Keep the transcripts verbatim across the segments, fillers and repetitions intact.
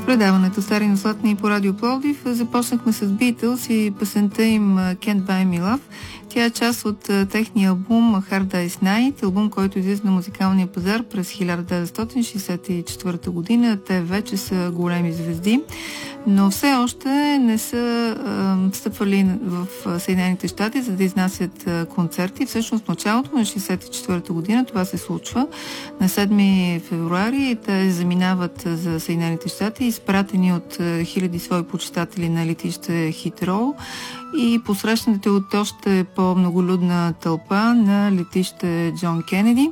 предаването Стари но златни по Радио Пловдив. Започнахме с Beatles и песента им Can't Buy Me Love. Тя е част от техния албум Hard Day's Night, албум, който излиза на музикалния пазар през хиляда деветстотин шейсет и четвърта година. Те вече са големи звезди, но все още не са а, стъпвали в Съединените щати, за да изнасят а, концерти. Всъщност в началото на шейсет и четвърта година това се случва. На седми февруари те заминават за Съединените щати, изпратени от а, хиляди свои почитатели на летище Хитроу и посрещнете от още по-многолюдна тълпа на летище Джон Кенеди.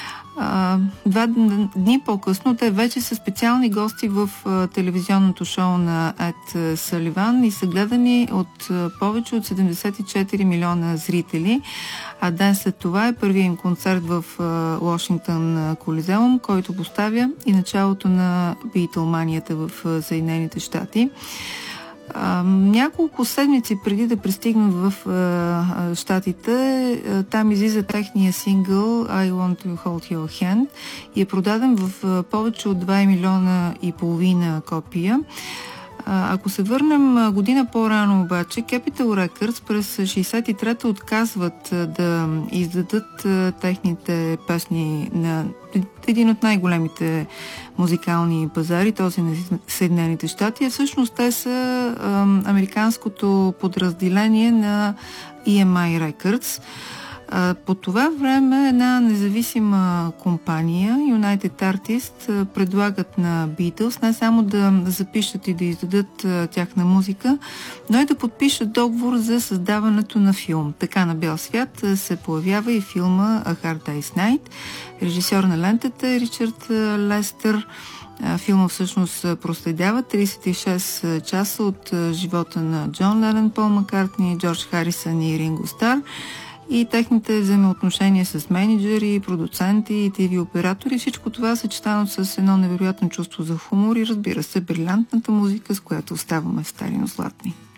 Два дни по-късно те вече са специални гости в телевизионното шоу на Ед Саливан и са гледани от повече от седемдесет и четири милиона зрители. А ден след това е първият им концерт в Уошингтън Колизеум, който поставя и началото на Битълманията в Съединените щати. А, няколко седмици преди да пристигнат в а, щатите, а, там излиза техния сингъл I Want to Hold Your Hand и е продаден в а, повече от два милиона и половина копия. А, ако се върнем година по-рано обаче, Capitol Records през шейсет и трета отказват а, да издадат а, техните песни на един от най-големите музикални пазари, този на Съединените щати. Всъщност те са а, американското подразделение на И Ем Ай Records. А, по това време една независима компания, United Artists, предлагат на Beatles не само да запишат и да издадат а, тяхна музика, но и да подпишат договор за създаването на филм. Така на бял свят а, се появява и филма A Hard Day's Night. Режисьор на лентата е Ричард Лестър. Филма всъщност проследява трийсет и шест часа от живота на Джон Ленън, Пол Маккартни, Джордж Харисън и Ринго Стар и техните взаимоотношения с мениджъри, продуценти и ти ви оператори. Всичко това съчетано с едно невероятно чувство за хумор и, разбира се, брилянтната музика, с която оставаме в Стари но златни.